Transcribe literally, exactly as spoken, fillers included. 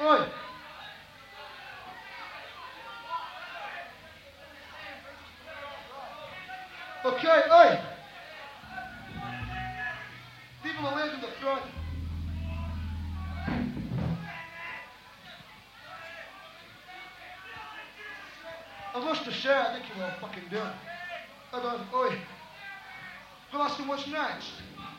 Oi. Okay, oi. People away from the front. I must have said, I think you will fucking do it. I don't, oi. Well, ask him what's next.